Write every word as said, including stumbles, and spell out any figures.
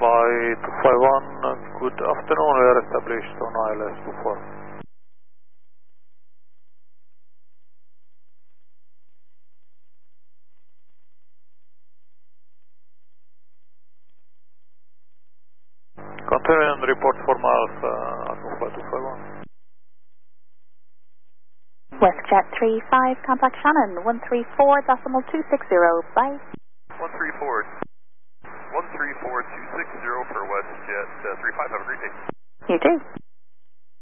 Fly two five one, uh, good afternoon, we are established on I L S two four. Continue and report for Alpha, Alpha Flight two five one. WestJet three five, contact Shannon, one three four decimal two six zero, bye. one three four, one three four two six zero for WestJet uh, three five, have a great day. You too.